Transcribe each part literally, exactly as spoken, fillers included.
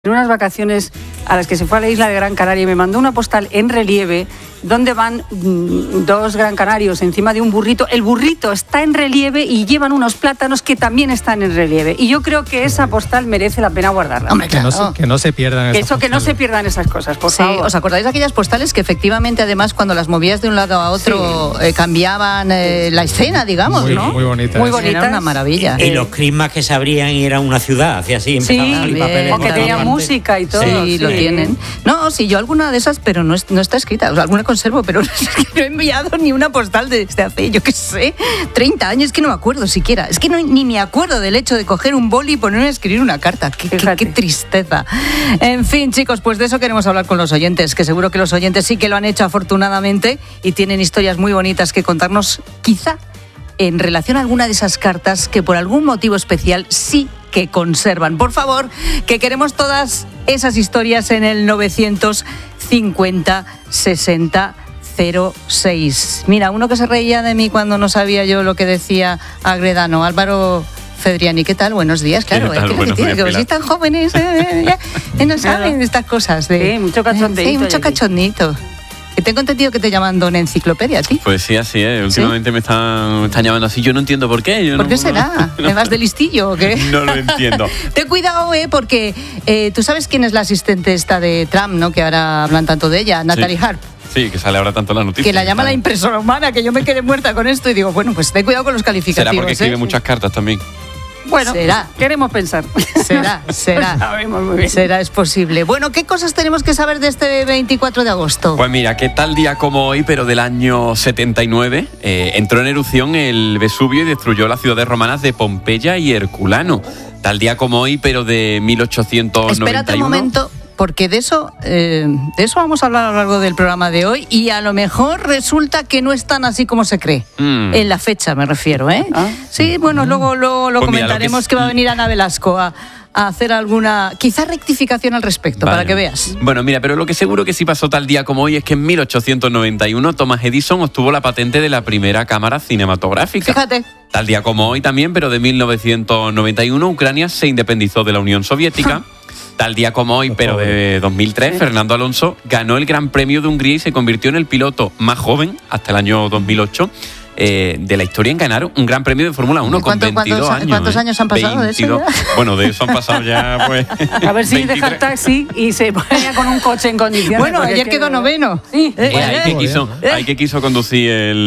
En unas vacaciones a las que se fue a la isla de Gran Canaria y me mandó una postal en relieve donde van mmm, dos gran canarios encima de un burrito. El burrito está en relieve y llevan unos plátanos que también están en relieve. Y yo creo que esa postal merece la pena guardarla. Hombre, claro. que, no se, que no se pierdan esas Eso, postales. Que no se pierdan esas cosas, por sí, favor. ¿Os acordáis de aquellas postales que efectivamente, además, cuando las movías de un lado a otro, sí. eh, cambiaban eh, la escena, digamos, muy, ¿no? Muy bonita. Muy bonita. Era una maravilla. Y, y los crismas que se abrían y era una ciudad, hacía así, empezaban sí, a salir papeles. O que tenía música y todo. Sí, sí, lo tienen. No, sí, yo alguna de esas, pero no, es, no está escrita. O sea, alguna conservo, pero no, no he enviado ni una postal desde hace, yo qué sé, treinta años. Es que no me acuerdo siquiera. Es que no, ni me acuerdo del hecho de coger un boli y ponerme a escribir una carta. Qué, qué, qué tristeza. En fin, chicos, pues de eso queremos hablar con los oyentes, que seguro que los oyentes sí que lo han hecho afortunadamente y tienen historias muy bonitas que contarnos, quizá en relación a alguna de esas cartas que por algún motivo especial sí que conservan. Por favor, que queremos todas esas historias en el novecientos cincuenta sesenta cero seis. Mira, uno que se reía de mí cuando no sabía yo lo que decía Agredano, Álvaro Fedriani. ¿Qué tal? Buenos días, claro. Es que, Buenos días, que sois tan jóvenes, eh, ya, ya no saben de estas cosas. De, sí, mucho cachondito. Sí, mucho cachondito. Que tengo entendido que te llaman Don Enciclopedia a ti. Pues sí, así es. Últimamente ¿Sí? me, están, me están llamando así. Yo no entiendo por qué. Yo ¿Por no, qué será? No, ¿Me vas de listillo o qué? No lo entiendo. Ten cuidado, eh, porque eh, tú sabes quién es la asistente esta de Trump, ¿no? Que ahora hablan tanto de ella, Natalie sí. Harp. Sí, que sale ahora tanto en la noticia. Que la llama la impresora humana, que yo me quedé muerta con esto y digo, bueno, pues ten cuidado con los calificativos. Será porque escribe ¿eh? muchas cartas también. Bueno, será. Queremos pensar. Será, será. Sabemos muy bien. Será, es posible. Bueno, ¿qué cosas tenemos que saber de este veinticuatro de agosto? Pues mira, que tal día como hoy, pero del año setenta y nueve, eh, entró en erupción el Vesubio y destruyó las ciudades romanas de Pompeya y Herculano. Tal día como hoy, pero de mil ochocientos noventa y uno. Espérate un momento, porque de eso, eh, de eso vamos a hablar a lo largo del programa de hoy y a lo mejor resulta que no es tan así como se cree. Mm. En la fecha me refiero, ¿eh? ¿Ah? Sí, bueno, luego, luego lo pues comentaremos, mira, lo que, es... que va a venir Ana Velasco a, a hacer alguna, quizá rectificación al respecto, vale. Para que veas. Bueno, mira, pero lo que seguro que sí pasó tal día como hoy es que en mil ochocientos noventa y uno Thomas Edison obtuvo la patente de la primera cámara cinematográfica. Fíjate. Tal día como hoy también, pero de mil novecientos noventa y uno, Ucrania se independizó de la Unión Soviética. Tal día como hoy, pero de dos mil tres, Fernando Alonso ganó el Gran Premio de Hungría y se convirtió en el piloto más joven, hasta el año dos mil ocho, eh, de la historia en ganar un Gran Premio de Fórmula uno con veintidós ¿cuántos, años. ¿Cuántos eh? años han pasado veintidós, de eso ya? Bueno, de eso han pasado ya, pues... A ver si veintitrés. Deja el taxi y se ponía con un coche en condiciones. Bueno, ayer quedó que... noveno. Sí. Eh, eh, hay, que quiso, eh. hay que quiso conducir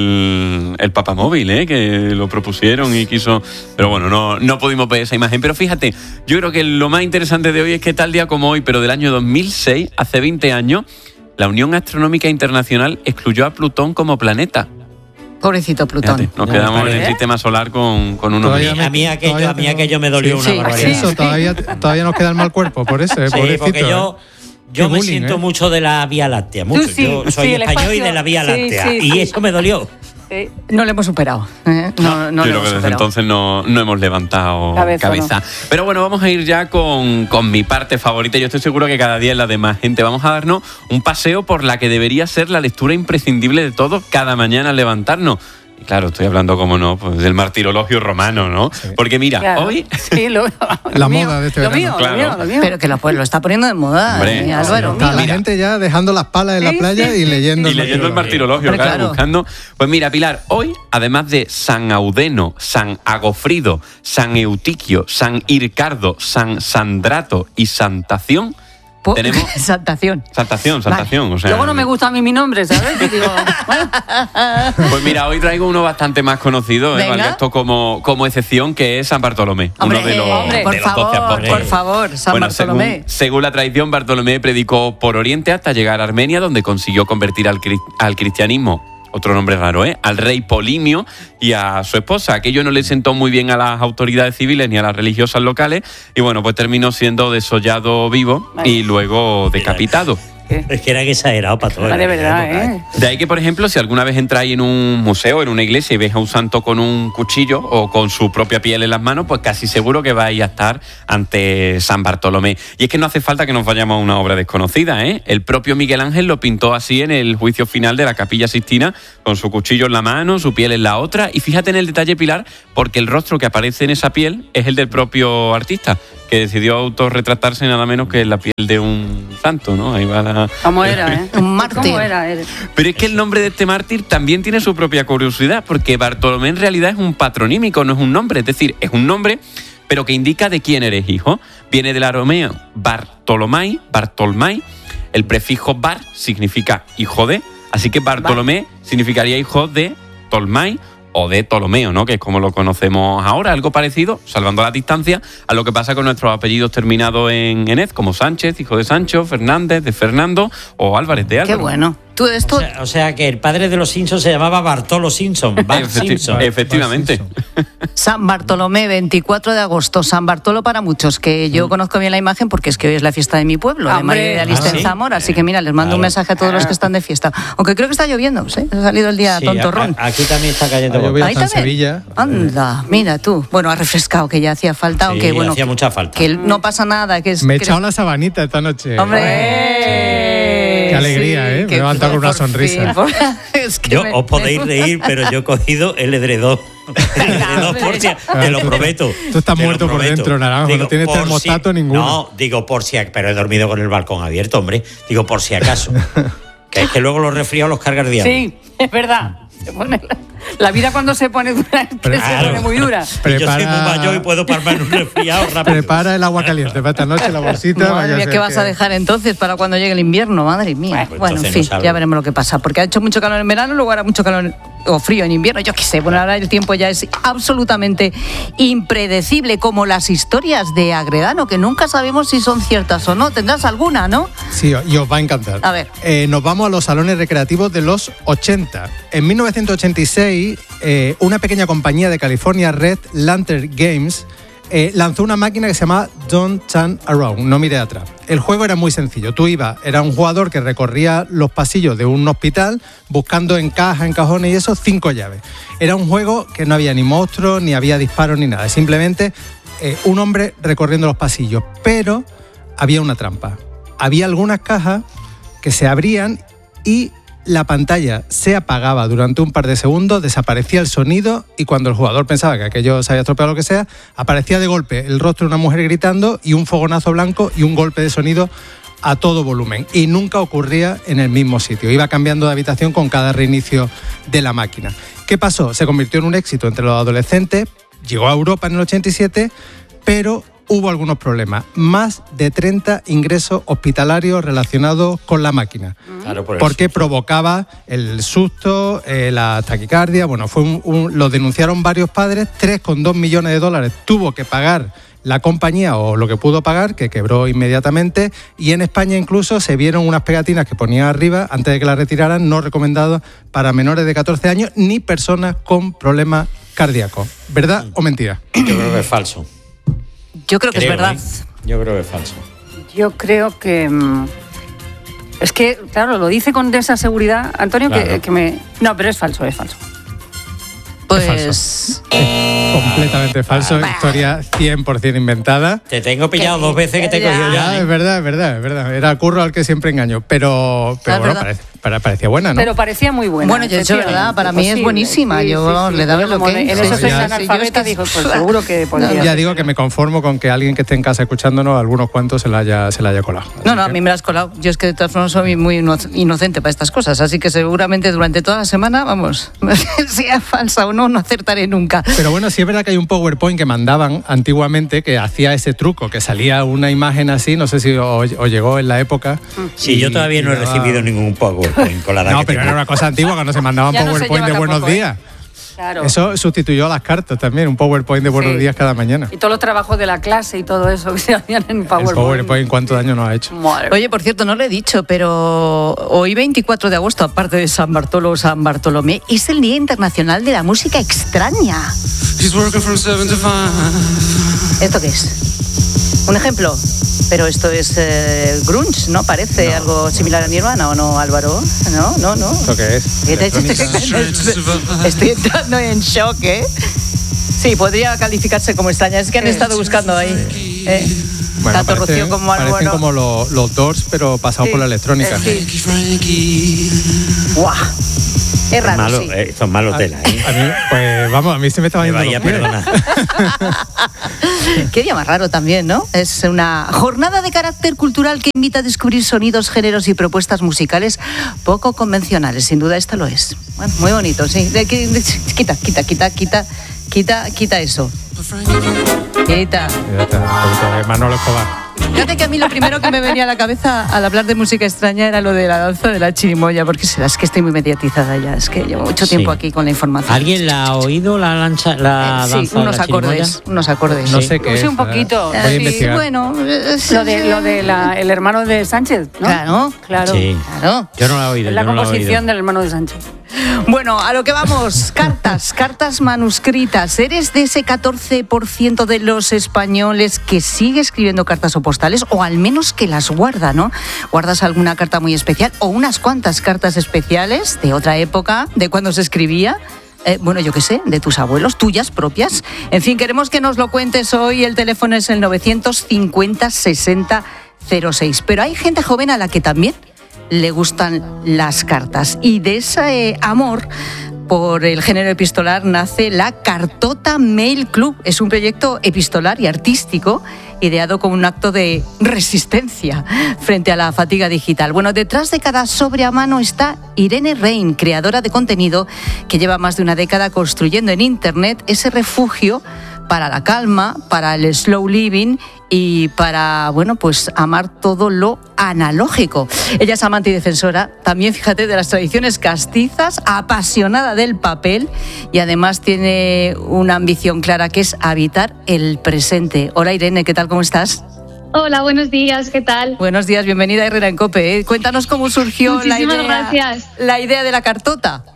el, el papamóvil, eh, que lo propusieron y quiso... Pero bueno, no, no pudimos ver esa imagen. Pero fíjate, yo creo que lo más interesante de hoy es que tal día como hoy, pero del año dos mil seis, hace veinte años, la Unión Astronómica Internacional excluyó a Plutón como planeta. Pobrecito Plutón. Fíjate, nos quedamos en el sistema solar con, con uno menos. A mí aquello, a mí aquello me dolió sí, una sí, barbaridad. Eso, todavía, todavía nos queda el mal cuerpo, por eso, eh, sí, pobrecito. Porque yo, yo me bullying, siento eh. mucho de la Vía Láctea, mucho. Sí, yo soy sí, español y de la Vía Láctea. Sí, sí, y sí. eso me dolió. Sí. No lo hemos superado. ¿eh? No, no Yo lo creo que desde superado. entonces no, no hemos levantado cabeza. cabeza. No. Pero bueno, vamos a ir ya con, con mi parte favorita. Yo estoy seguro que cada día es la de más gente. Vamos a darnos un paseo por la que debería ser la lectura imprescindible de todos cada mañana al levantarnos. Y claro, estoy hablando, como no, pues del martirologio romano, ¿no? Sí. Porque mira, claro. hoy... Sí, lo, la lo moda de este lo verano. Mío, claro. lo mío, lo mío. Pero que lo, pues, lo está poniendo de moda, Hombre, eh, Álvaro. Está la mira. gente ya dejando las palas en la playa sí, sí, y leyendo, y el, leyendo el martirologio, Hombre, claro, claro. buscando... Pues mira, Pilar, hoy, además de San Audeno, San Agofrido, San Eutiquio, San Ircardo, San Sandrato y Santación... Po- Tenemos Santación. Santación, Santación. Vale. O sea, Luego no me gusta a mí mi nombre, ¿sabes? Yo digo, bueno. Pues mira, hoy traigo uno bastante más conocido, eh, ¿vale? Esto como, como excepción, que es San Bartolomé. Hombre, uno de los, hombre, de por, los favor, doce apóstoles. por favor, San bueno, Bartolomé. Según, según la tradición, Bartolomé predicó por Oriente hasta llegar a Armenia, donde consiguió convertir al, al cristianismo, otro nombre raro, ¿eh?, al rey Polimio y a su esposa. Aquello no le sentó muy bien a las autoridades civiles ni a las religiosas locales y bueno, pues terminó siendo desollado vivo y luego decapitado. Es que era que exagerado para todo. De verdad, ¿eh? De ahí que, por ejemplo, si alguna vez entráis en un museo, en una iglesia y veis a un santo con un cuchillo o con su propia piel en las manos, pues casi seguro que vais a estar ante San Bartolomé. Y es que no hace falta que nos vayamos a una obra desconocida, ¿eh? El propio Miguel Ángel lo pintó así en el juicio final de la Capilla Sixtina, con su cuchillo en la mano, su piel en la otra. Y fíjate en el detalle, Pilar, porque el rostro que aparece en esa piel es el del propio artista, que que decidió autorretratarse nada menos que en la piel de un santo, ¿no? Ahí va la... ¿Cómo era, eh? Un mártir. ¿Cómo era? Él? Pero es que el nombre de este mártir también tiene su propia curiosidad, porque Bartolomé en realidad es un patronímico, no es un nombre, es decir, es un nombre, pero que indica de quién eres hijo. Viene del arameo Bartolomai, Bartolmai, el prefijo bar significa hijo de, así que Bartolomé significaría hijo de Tolmai o de Ptolomeo, ¿no? Que es como lo conocemos ahora, algo parecido, salvando la distancia, a lo que pasa con nuestros apellidos terminados en enez, como Sánchez, hijo de Sancho, Fernández, de Fernando, o Álvarez de Álvaro. Qué bueno. Tú esto... O sea, o sea, que el padre de los Simpsons se llamaba Bartolo Simpson. Bart Efecti- Simpson. Efectivamente. San Bartolomé, veinticuatro de agosto, San Bartolo para muchos, que yo conozco bien la imagen porque es que hoy es la fiesta de mi pueblo, de Hombre. María de Alista ¿Ah, en sí? Zamora, así que mira, les mando Claro. un mensaje a todos los que están de fiesta. Aunque creo que está lloviendo, ¿sí? Ha salido el día Sí, tontorrón. a- aquí también está cayendo. Ha llovido Ahí hasta en también. Sevilla. Anda, mira tú. Bueno, ha refrescado, que ya hacía falta, Sí, aunque bueno, hacía mucha falta. que no pasa nada, que es... Me he que echado la sabanita esta noche. ¡Hombre! Qué alegría, ¿eh? Me he que levantado con una por sonrisa. fin, por- es que Yo me- os podéis me- reír, pero yo he cogido el edredón. El edredón por si, te lo prometo. Tú estás te lo muerto por prometo. dentro, Naranjo, no tienes por termostato si- ninguno. No, digo por si, pero he dormido con el balcón abierto, hombre. Digo por si acaso. Que es que luego los resfriados los carga el diablo. Sí, es verdad. Se pone la, la vida cuando se pone dura es que se Claro. pone muy dura. Y yo soy muy Prepara- mayor y puedo palmar un resfriado rápido. Prepara el agua caliente para esta noche, la bolsita. Madre vaya mía, a ¿qué ser vas que- a dejar entonces para cuando llegue el invierno? Madre mía. Pues Bueno, en entonces fin, no salgo. ya veremos lo que pasa. Porque ha hecho mucho calor en verano, luego hará mucho calor o frío en invierno. Yo qué sé, bueno, ahora el tiempo ya es absolutamente impredecible, como las historias de Agredano, que nunca sabemos si son ciertas o no. Tendrás alguna, ¿no? Sí, y os va a encantar. A ver. Eh, nos vamos a los salones recreativos de los ochenta. En mil novecientos ochenta y seis, eh, una pequeña compañía de California, Red Lantern Games, eh, lanzó una máquina que se llamaba Don't Turn Around, no mire atrás. El juego era muy sencillo. Tú ibas, era un jugador que recorría los pasillos de un hospital buscando en cajas, en cajones y eso, cinco llaves. Era un juego que no había ni monstruos, ni había disparos, ni nada. Simplemente eh, un hombre recorriendo los pasillos. Pero había una trampa. Había algunas cajas que se abrían y la pantalla se apagaba durante un par de segundos, desaparecía el sonido y cuando el jugador pensaba que aquello se había estropeado o lo que sea, aparecía de golpe el rostro de una mujer gritando y un fogonazo blanco y un golpe de sonido a todo volumen. Y nunca ocurría en el mismo sitio. Iba cambiando de habitación con cada reinicio de la máquina. ¿Qué pasó? Se convirtió en un éxito entre los adolescentes, llegó a Europa en el ochenta y siete, pero hubo algunos problemas. Más de treinta ingresos hospitalarios relacionados con la máquina. Claro, por Porque eso. provocaba el susto, eh, la taquicardia. Bueno, fue un, un- lo denunciaron varios padres. tres coma dos millones de dólares tuvo que pagar la compañía, o lo que pudo pagar, que quebró inmediatamente. Y en España incluso se vieron unas pegatinas que ponía arriba, antes de que la retiraran, no recomendados para menores de catorce años ni personas con problemas cardíacos. ¿Verdad o mentira? Yo creo que es falso. Yo creo que Creo, es verdad. ¿eh? Yo creo que es falso. Yo creo que... mm, es que, claro, lo dice con esa seguridad, Antonio, que, Claro. que me... No, pero es falso, es falso. Pues... Completamente falso, historia cien por ciento inventada. Te tengo pillado dos veces que te he cogido Ya, ya. es ¿eh? verdad, es verdad, es verdad. Era curro al que siempre engaño. Pero, pero Ah, bueno, ¿verdad? parece- para- parecía buena, ¿no? Pero parecía muy buena. Bueno, yo he dicho efectivamente. verdad, para mí es Posible. buenísima. Sí, Yo, sí, vamos, sí. le daba Pero lo como que En es. eso Sí, soy ya. analfabeta, Sí, yo dijo, es que- pues seguro que podría. Ya digo que me conformo con que alguien que esté en casa escuchándonos algunos cuantos se la haya, se la haya colado. Así No, no, a que- mí me la has colado. Yo es que de todas formas soy muy ino- inocente para estas cosas, así que seguramente durante toda la semana, vamos, sea falsa o no, no acertaré nunca. Pero bueno, sí es verdad que hay un PowerPoint que mandaban antiguamente que hacía ese truco, que salía una imagen así, no sé si os, os llegó en la época. Sí, y- yo todavía no he y daba- recibido ningún PowerPoint con la edad No, que pero tengo. era una cosa antigua cuando se mandaban Ya no se PowerPoint de lleva buenos tampoco, ¿eh? días. Claro. Eso sustituyó a las cartas también, un PowerPoint de buenos Sí. días cada mañana. Y todos los trabajos de la clase y todo eso que se hacían en El PowerPoint. PowerPoint, ¿cuánto daño nos ha hecho? Madre. Oye, por cierto, no lo he dicho, pero hoy veinticuatro de agosto, aparte de San Bartolo o San Bartolomé, es el Día Internacional de la Música Extraña. He's working from seven to five. ¿Esto qué es? Un ejemplo. Pero esto es eh, grunge, ¿no? Parece algo similar a Nirvana, ¿o no, Álvaro? No, no, no. ¿Esto qué es? ¿Qué te- estoy, Electrónica. estoy entrando en shock, ¿eh? Sí, podría calificarse como extraña. Es que han Sí. estado buscando ahí. ¿eh? Bueno, Tanto parecen, Rocío como parecen Álvaro. como los, los Doors, pero pasados Sí, por la electrónica. eh, sí. Frankie. ¡Guau! Es raro, malo, sí. eh, esto es malo tela, ¿eh? A mí, pues vamos, a mí se me estaba Me yendo vaya, los pies. perdona. Qué día más raro también, ¿no? Es una jornada de carácter cultural que invita a descubrir sonidos, géneros y propuestas musicales poco convencionales. Sin duda, esto lo es. Bueno, muy bonito, sí. De- de- de- Quita, quita, quita, quita, quita, quita eso. Quita. Ya está, un poquito de Manolo Escobar. Fíjate que a mí lo primero que me venía a la cabeza al hablar de música extraña era lo de la danza de la chirimoya, porque será, es que estoy muy mediatizada ya, es que llevo mucho tiempo Sí. aquí con la información. ¿Alguien la ha oído, la, lancha, la Eh, danza sí, de unos la acordes, chirimoya? unos acordes. No Sí. sé qué Sí, es. un poquito. Voy a Sí, investigar. bueno, es- Lo de, lo de la, el hermano de Sánchez, ¿no? Claro. Claro. Sí. Claro. Yo no la he oído. Es la yo no la he composición oído. del hermano de Sánchez. Bueno, a lo que vamos, cartas, cartas manuscritas. ¿Eres de ese catorce por ciento de los españoles que sigue escribiendo cartas o postales, o al menos que las guarda, ¿no? ¿Guardas alguna carta muy especial o unas cuantas cartas especiales de otra época, de cuando se escribía? Eh, bueno, yo qué sé, de tus abuelos, tuyas propias. En fin, queremos que nos lo cuentes hoy. El teléfono es el novecientos cincuenta sesenta cero seis. Pero hay gente joven a la que también le gustan las cartas. Y de ese eh, amor por el género epistolar nace la Cartota Mail Club. Es un proyecto epistolar y artístico ideado como un acto de resistencia frente a la fatiga digital. Bueno, detrás de cada sobre a mano está Irene Rein, creadora de contenido que lleva más de una década construyendo en Internet ese refugio para la calma, para el slow living y para, bueno, pues amar todo lo analógico. Ella es amante y defensora, también, fíjate, de las tradiciones castizas, apasionada del papel y además tiene una ambición clara que es habitar el presente. Hola Irene, ¿qué tal? ¿Cómo estás? Hola, buenos días, ¿qué tal? Buenos días, bienvenida a Herrera en COPE. ¿eh? Cuéntanos cómo surgió la Muchísimas idea, gracias. la idea de la cartota.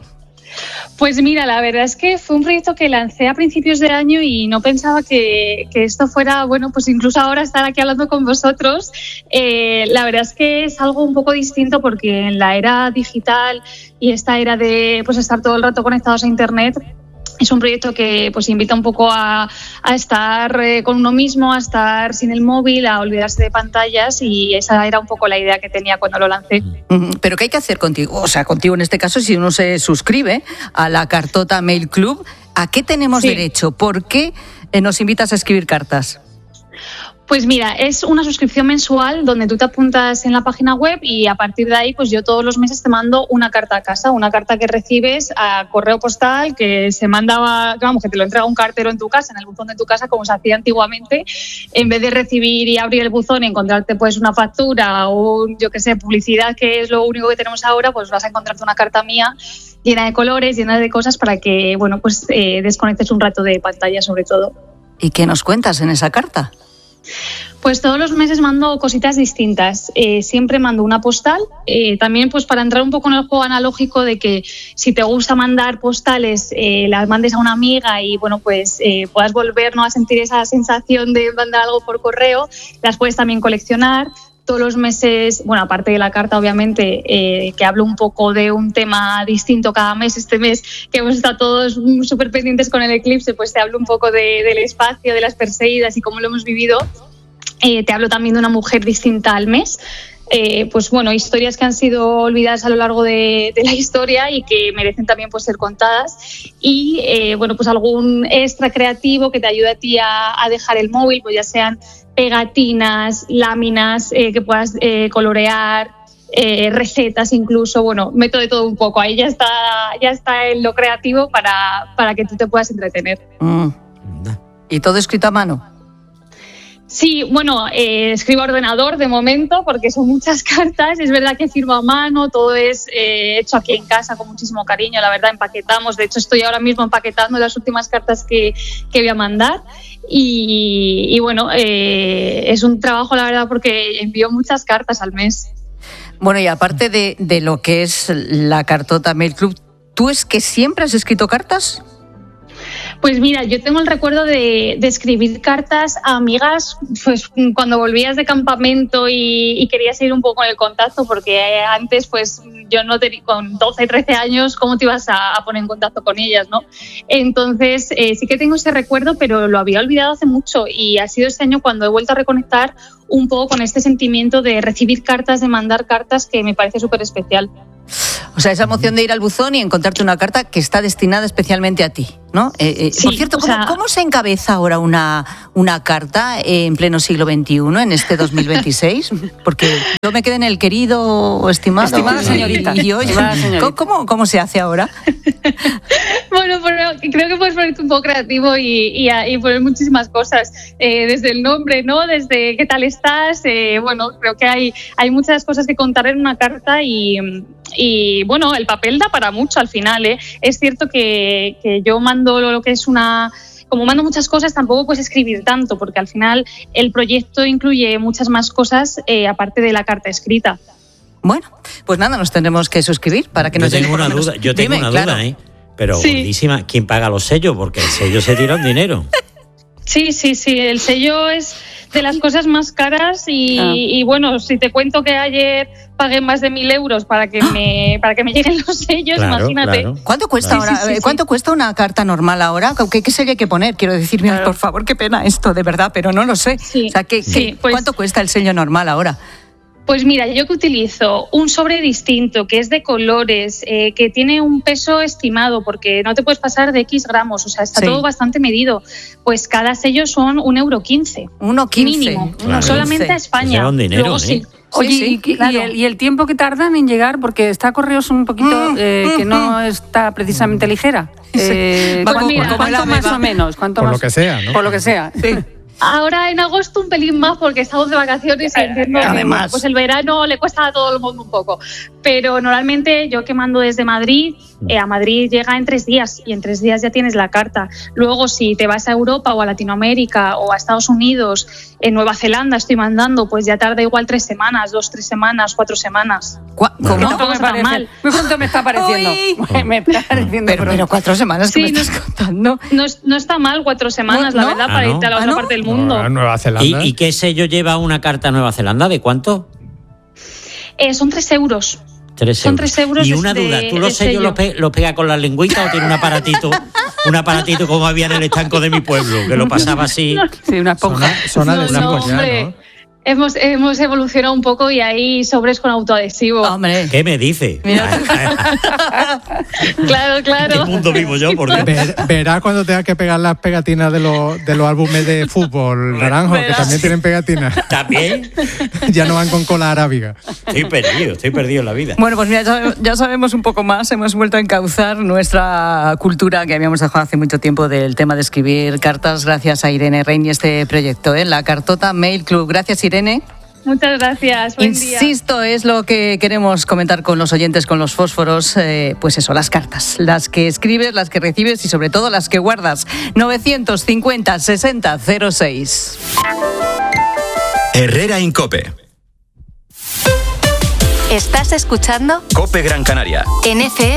Pues mira, la verdad es que fue un proyecto que lancé a principios de año y no pensaba que, que esto fuera, bueno, pues incluso ahora estar aquí hablando con vosotros. Eh, la verdad es que es algo un poco distinto porque en la era digital y esta era de pues estar todo el rato conectados a Internet, es un proyecto que pues invita un poco a, a estar eh, con uno mismo, a estar sin el móvil, a olvidarse de pantallas, y esa era un poco la idea que tenía cuando lo lancé. Ujú. Pero ¿qué hay que hacer contigo? O sea, contigo en este caso, si uno se suscribe a la Cartota Mail Club, ¿a qué tenemos Sí. derecho? ¿Por qué eh, nos invitas a escribir cartas? Pues mira, es una suscripción mensual donde tú te apuntas en la página web y a partir de ahí pues yo todos los meses te mando una carta a casa, una carta que recibes a correo postal, que se mandaba, vamos, que te lo entrega un cartero en tu casa, en el buzón de tu casa, como se hacía antiguamente. En vez de recibir y abrir el buzón y encontrarte pues una factura o yo qué sé, publicidad, que es lo único que tenemos ahora, pues vas a encontrarte una carta mía llena de colores, llena de cosas para que, bueno, pues eh, desconectes un rato de pantalla sobre todo. ¿Y qué nos cuentas en esa carta? Pues todos los meses mando cositas distintas. Eh, siempre mando una postal. Eh, también pues para entrar un poco en el juego analógico de que si te gusta mandar postales, eh, las mandes a una amiga y bueno pues eh, puedas volver, ¿no?, a sentir esa sensación de mandar algo por correo. Las puedes también coleccionar. Todos los meses, bueno, aparte de la carta, obviamente, eh, que hablo un poco de un tema distinto cada mes. Este mes que hemos estado todos súper pendientes con el eclipse, pues te hablo un poco de, del espacio, de las Perseidas y cómo lo hemos vivido. Eh, te hablo también de una mujer distinta al mes. Eh, pues bueno, historias que han sido olvidadas a lo largo de, de la historia y que merecen también pues ser contadas, y eh, bueno, pues algún extra creativo que te ayude a ti a, a dejar el móvil, pues ya sean pegatinas, láminas eh, que puedas eh, colorear, eh, recetas incluso, bueno, meto de todo un poco. Ahí ya está, ya está en lo creativo para, para que tú te puedas entretener. Mm. ¿Y todo escrito a mano? Sí, bueno, eh, escribo a ordenador de momento porque son muchas cartas. Es verdad que firmo a mano, todo es eh, hecho aquí en casa con muchísimo cariño, la verdad, empaquetamos. De hecho, estoy ahora mismo empaquetando las últimas cartas que, que voy a mandar. Y, y bueno, eh, es un trabajo, la verdad, porque envío muchas cartas al mes. Bueno, y aparte de, de lo que es la Cartota Mail Club, ¿tú es que siempre has escrito cartas? Pues mira, yo tengo el recuerdo de, de escribir cartas a amigas pues cuando volvías de campamento y, y querías ir un poco en el contacto, porque antes pues yo no te, con doce, trece años, ¿cómo te ibas a, a poner en contacto con ellas, no? Entonces, eh, sí que tengo ese recuerdo, pero lo había olvidado hace mucho y ha sido este año cuando he vuelto a reconectar un poco con este sentimiento de recibir cartas, de mandar cartas, que me parece súper especial. O sea, esa emoción de ir al buzón y encontrarte una carta que está destinada especialmente a ti, ¿no? Eh, eh, Sí, por cierto, o ¿cómo, sea- cómo se encabeza ahora una, una carta en pleno siglo veintiuno, en este dos mil veintiséis? Porque yo me quedé en el querido o estimado. Estimada señorita. Y, y oye, Estimada señorita. ¿cómo, ¿cómo se hace ahora? Bueno, pero creo que puedes ponerte un poco creativo y, y, a- y poner muchísimas cosas, eh, desde el nombre, ¿no? Desde qué tal estás, eh, bueno, creo que hay, hay muchas cosas que contar en una carta y, y bueno, el papel da para mucho al final, ¿eh? Es cierto que, que yo mando lo que es una... Como mando muchas cosas, tampoco puedes escribir tanto, porque al final el proyecto incluye muchas más cosas eh, aparte de la carta escrita. Bueno, pues nada, nos tendremos que suscribir para que Yo nos llegue tengo por lo una menos- duda, yo tengo Dime, una claro. duda, ¿eh? Pero Sí. gordísima, ¿quién paga los sellos? Porque el sello se tira un dinero. Sí, sí, sí, el sello es de las cosas más caras y, Ah. y bueno, si te cuento que ayer pagué más de mil euros para que me para que me lleguen los sellos, Claro, imagínate. claro. ¿Cuánto cuesta Sí, ahora? sí, sí, sí. ¿Cuánto cuesta una carta normal ahora? ¿Qué, qué sello hay que poner? Quiero decir, mira, por favor, qué pena esto, de verdad, pero no lo sé. Sí, o sea, ¿qué, sí, qué- pues- ¿cuánto cuesta el sello normal ahora? Pues mira, yo que utilizo un sobre distinto, que es de colores, eh, que tiene un peso estimado, porque no te puedes pasar de X gramos, o sea, está Sí. todo bastante medido. Pues cada sello son un euro quince. Uno quince. Mínimo, Claro. solamente a quince. España. Se lleva un dinero, Luego ¿eh? sí. Oye, Sí, sí, y, que- y claro. el, y el tiempo que tardan en llegar, porque está Correos un poquito Mm, eh, que mm, no está precisamente ligera. Eh, Vamos, ¿cu- mira, cu- ¿Cuánto como la más beba. o menos? ¿Cuánto Por más? lo que sea, ¿no? Por lo que sea. Ahora en agosto un pelín más porque estamos de vacaciones y entiendo que Además. pues el verano le cuesta a todo el mundo un poco. Pero normalmente yo que mando desde Madrid, eh, a Madrid llega en tres días y en tres días ya tienes la carta. Luego si te vas a Europa o a Latinoamérica o a Estados Unidos, en Nueva Zelanda estoy mandando, pues ya tarda igual tres semanas, dos, tres semanas, cuatro semanas. ¿Cuá- Bueno. ¿Cómo? Tampoco me está parece. mal. Muy pronto me está pareciendo. Uy. me está pareciendo Pero, pronto. pero cuatro semanas que Sí, me no- estás contando. No, es- no está mal cuatro semanas, ¿No? la verdad, Ah, para ¿no? irte a la ¿Ah, otra no? parte del No, mundo. a Nueva Zelanda. ¿Y, ¿Y qué sello lleva una carta a Nueva Zelanda? ¿De cuánto? Eh, son tres euros. Tres Son euros. tres euros Y de- una duda, de- ¿tú los de sellos sello. los, pe- los pegas con la lengüita o tiene un aparatito, un aparatito como había en el estanco de mi pueblo, que lo pasaba así? Sí, una esponja. Son, son No, adhesivos no, ya, hombre. ¿no? Hemos, hemos evolucionado un poco y hay sobres con autoadhesivo. Hombre. ¿Qué me dice? Mira. Claro, ¿En claro. qué mundo vivo yo? Por Dios. Ver- verás cuando tengas que pegar las pegatinas de los, de los álbumes de fútbol, Naranjo, que Verás. también tienen pegatinas. También Ya no van con cola arábiga. estoy perdido, estoy perdido en la vida. Bueno, pues mira, ya, sabe- ya sabemos un poco más, hemos vuelto a encauzar nuestra cultura que habíamos dejado hace mucho tiempo del tema de escribir cartas, gracias a Irene Rein y este proyecto, ¿eh? La Cartota Mail Club. Gracias, Irene. Muchas gracias. Buen día. Insisto, es lo que queremos comentar con los oyentes, con los fósforos, eh, pues eso, las cartas, las que escribes, las que recibes y sobre todo las que guardas. novecientos cincuenta sesenta cero seis. Herrera Incope. Estás escuchando Cope Gran Canaria. en F M